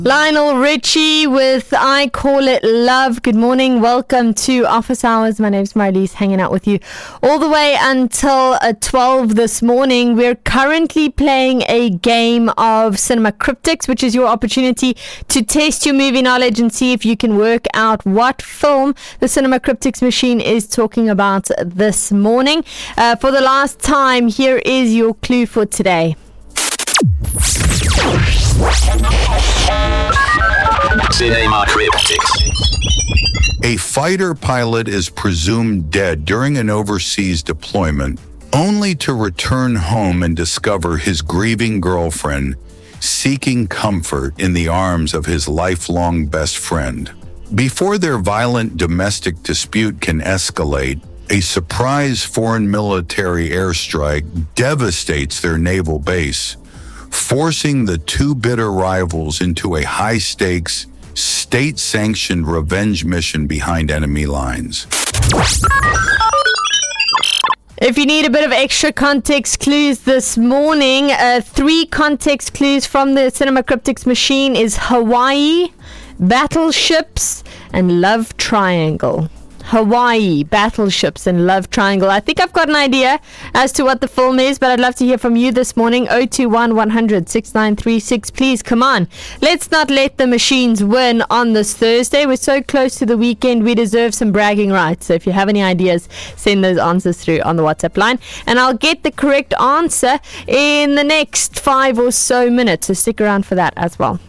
Lionel Richie with I Call It Love. Good morning. Welcome to Office Hours. My name's Marlies, hanging out with you all the way until 12 this morning. We're currently playing a game of Cinema Cryptics, which is your opportunity to test your movie knowledge and see if you can work out what film the Cinema Cryptics machine is talking about this morning. For the last time, here is your clue for today. Cinema Cryptics. A fighter pilot is presumed dead during an overseas deployment, only to return home and discover his grieving girlfriend seeking comfort in the arms of his lifelong best friend. Before their violent domestic dispute can escalate, a surprise foreign military airstrike devastates their naval base, forcing the two bitter rivals into a high-stakes, state-sanctioned revenge mission behind enemy lines. If you need a bit of extra context clues this morning, 3 context clues from the Cinema Cryptics machine is Hawaii, battleships, and love triangle. Hawaii, battleships, and love triangle. I think I've got an idea as to what the film is, but I'd love to hear from you this morning. 021 100 6936. Please, come on. Let's not let the machines win on this Thursday. We're so close to the weekend. We deserve some bragging rights. So if you have any ideas, send those answers through on the WhatsApp line, and I'll get the correct answer in the next 5 or so minutes. So stick around for that as well.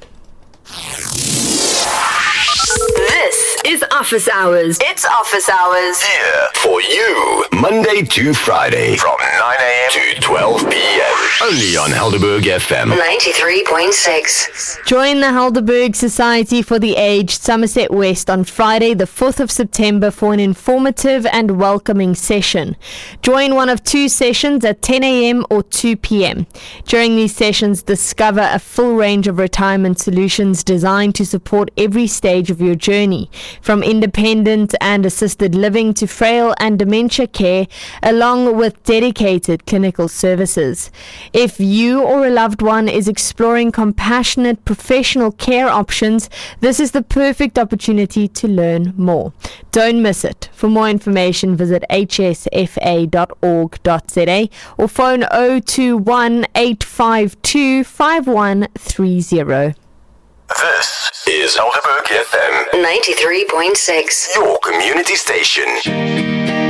This is Office Hours. It's Office Hours. Here for you, Monday to Friday, from 9 a.m. to 12 p.m. Only on Helderberg FM 93.6. Join the Helderberg Society for the Aged, Somerset West, on Friday, the 4th of September, for an informative and welcoming session. Join one of 2 sessions at 10 a.m. or 2 p.m. During these sessions, discover a full range of retirement solutions designed to support every stage of your journey, from independent and assisted living to frail and dementia care, along with dedicated clinical services. If you or a loved one is exploring compassionate professional care options, this is the perfect opportunity to learn more. Don't miss it. For more information, visit hsfa.org.za or phone 021 852 5130. This is Helderberg FM 93.6. your community station.